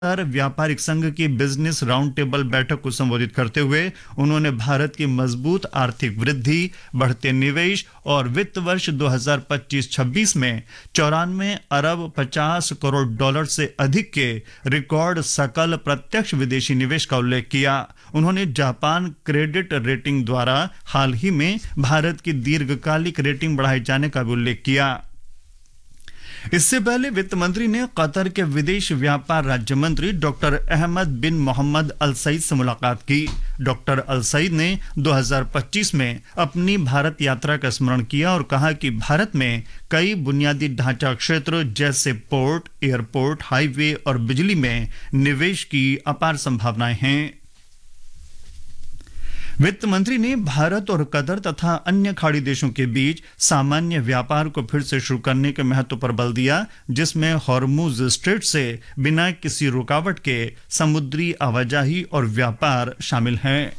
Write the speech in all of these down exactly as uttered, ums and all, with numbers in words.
व्यापारिक संघ की बिजनेस राउंड टेबल बैठक को संबोधित करते हुए उन्होंने भारत की मजबूत आर्थिक वृद्धि, बढ़ते निवेश और वित्त वर्ष दो हज़ार पच्चीस छब्बीस में चौरानवे अरब पचास करोड़ डॉलर से अधिक के रिकॉर्ड सकल प्रत्यक्ष विदेशी निवेश का उल्लेख किया। उन्होंने जापान क्रेडिट रेटिंग द्वारा हाल ही में भारत की दीर्घकालिक रेटिंग बढ़ाए जाने का भी उल्लेख किया। इससे पहले वित्त मंत्री ने कतर के विदेश व्यापार राज्य मंत्री डॉक्टर अहमद बिन मोहम्मद अल सईद से मुलाकात की। डॉक्टर अल सईद ने दो हज़ार पच्चीस में अपनी भारत यात्रा का स्मरण किया और कहा कि भारत में कई बुनियादी ढांचा क्षेत्र जैसे पोर्ट, एयरपोर्ट, हाईवे और बिजली में निवेश की अपार संभावनाएं हैं। वित्त मंत्री ने भारत और कतर तथा अन्य खाड़ी देशों के बीच सामान्य व्यापार को फिर से शुरू करने के महत्व पर बल दिया, जिसमें हॉर्मुज स्ट्रेट से बिना किसी रुकावट के समुद्री आवाजाही और व्यापार शामिल हैं।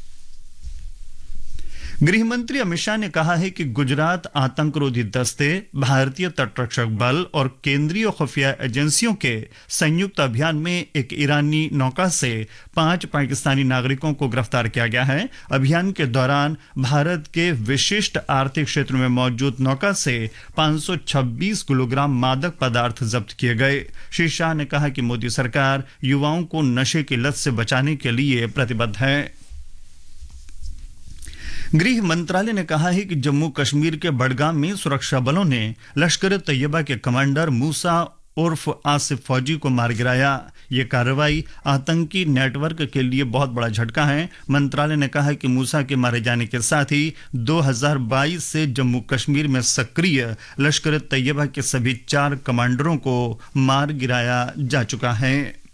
गृह मंत्री अमित शाह ने कहा है कि गुजरात आतंकरोधी दस्ते, भारतीय तटरक्षक बल और केंद्रीय खुफिया एजेंसियों के संयुक्त अभियान में एक ईरानी नौका से पांच पाकिस्तानी नागरिकों को गिरफ्तार किया गया है। अभियान के दौरान भारत के विशिष्ट आर्थिक क्षेत्र में मौजूद नौका से पांच सौ छब्बीस किलोग्राम मादक पदार्थ जब्त किए गए। श्री शाह ने कहा कि मोदी सरकार युवाओं को नशे की लत से बचाने के लिए प्रतिबद्ध है। गृह मंत्रालय ने कहा है कि जम्मू कश्मीर के बडगाम में सुरक्षा बलों ने लश्कर तैयबा के कमांडर मूसा उर्फ आसिफ फौजी को मार गिराया। ये कार्रवाई आतंकी नेटवर्क के लिए बहुत बड़ा झटका है। मंत्रालय ने कहा कि मूसा के मारे जाने के साथ ही दो हज़ार बाईस से जम्मू कश्मीर में सक्रिय लश्कर तैयबा के सभी चार कमांडरों को मार गिराया जा चुका है।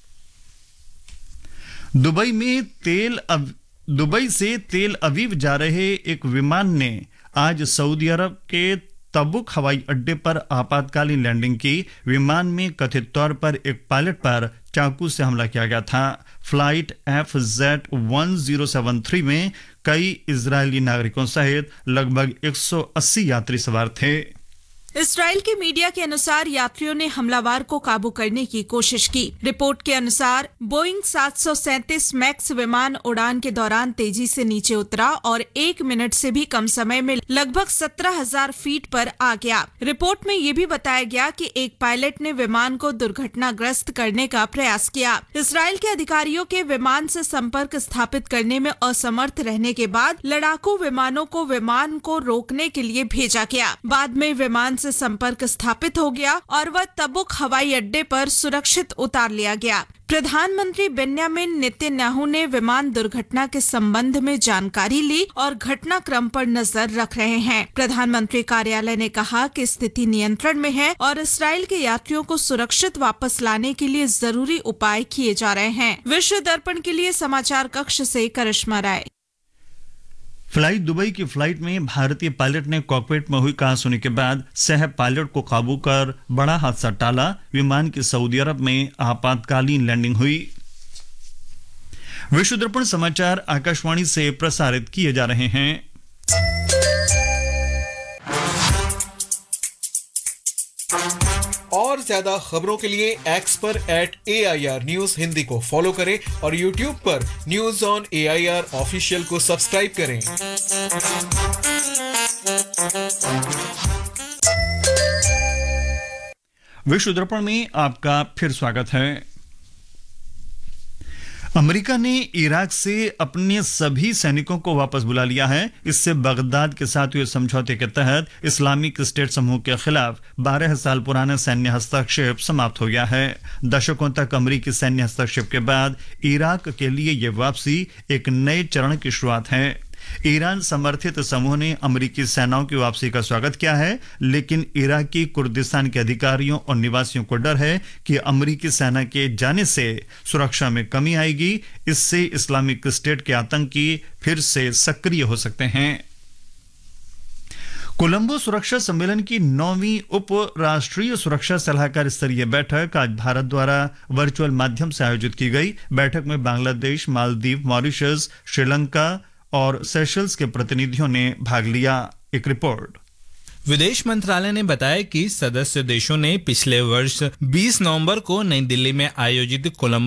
दुबई में तेल अब दुबई से तेल अवीव जा रहे एक विमान ने आज सऊदी अरब के तबुक हवाई अड्डे पर आपातकालीन लैंडिंग की। विमान में कथित तौर पर एक पायलट पर चाकू से हमला किया गया था। Flight F Z one zero seven three में कई इजरायली नागरिकों सहित लगभग एक सौ अस्सी यात्री सवार थे। इस्राएल के मीडिया के अनुसार यात्रियों ने हमलावर को काबू करने की कोशिश की। रिपोर्ट के अनुसार बोइंग सात सौ सैंतीस मैक्स विमान उड़ान के दौरान तेजी से नीचे उतरा और एक मिनट से भी कम समय में लगभग सत्रह हज़ार फीट पर आ गया। रिपोर्ट में ये भी बताया गया कि एक पायलट ने विमान को दुर्घटनाग्रस्त करने का प्रयास किया। इस्राएल के अधिकारियों के विमान से संपर्क स्थापित करने में असमर्थ रहने के बाद लड़ाकू विमानों को विमान को रोकने के लिए भेजा गया। बाद में विमान से संपर्क स्थापित हो गया और वह तबुक हवाई अड्डे पर सुरक्षित उतार लिया गया। प्रधानमंत्री बेन्यामिन नेतन्याहू ने विमान दुर्घटना के संबंध में जानकारी ली और घटनाक्रम पर नजर रख रहे हैं। प्रधानमंत्री कार्यालय ने कहा कि स्थिति नियंत्रण में है और इस्राएल के यात्रियों को सुरक्षित वापस लाने के लिए जरूरी उपाय किए जा रहे हैं। विश्व दर्पण के लिए समाचार कक्ष से करिश्मा राय। फ्लाइट दुबई की फ्लाइट में भारतीय पायलट ने कॉकपिट में हुई कहासुनी के बाद सह पायलट को काबू कर बड़ा हादसा टाला। विमान की सऊदी अरब में आपातकालीन लैंडिंग हुई। विश्व दर्पण समाचार आकाशवाणी से प्रसारित किए जा रहे हैं। और ज्यादा खबरों के लिए एक्स पर eight A I R news Hindi को फॉलो करें और यूट्यूब पर news on A I R official को सब्सक्राइब करें। विश्व दर्पण में आपका फिर स्वागत है। अमेरिका ने इराक से अपने सभी सैनिकों को वापस बुला लिया है। इससे बगदाद के साथ हुए समझौते के तहत इस्लामिक स्टेट समूह के खिलाफ बारह साल पुराना सैन्य हस्तक्षेप समाप्त हो गया है। दशकों तक अमेरिकी सैन्य हस्तक्षेप के बाद इराक के लिए यह वापसी एक नए चरण की शुरुआत है। ईरान समर्थित समूह ने अमेरिकी सेनाओं की वापसी का स्वागत किया है, लेकिन इराकी कुर्दिस्तान के अधिकारियों और निवासियों को डर है कि अमेरिकी सेना के जाने से सुरक्षा में कमी आएगी। इससे इस्लामिक स्टेट के आतंकी फिर से सक्रिय हो सकते हैं। कोलंबो सुरक्षा सम्मेलन की नौवीं उप राष्ट्रीय सुरक्षा सलाहकार स्तरीय बैठक आज भारत द्वारा वर्चुअल माध्यम से आयोजित की गई। बैठक में बांग्लादेश, मालदीव, मॉरिशस, श्रीलंका और सेशल्स के प्रतिनिधियों ने भाग लिया। एक रिपोर्ट। विदेश मंत्रालय ने बताया कि सदस्य देशों ने पिछले वर्ष बीस नवंबर को नई दिल्ली में आयोजित कोलंबो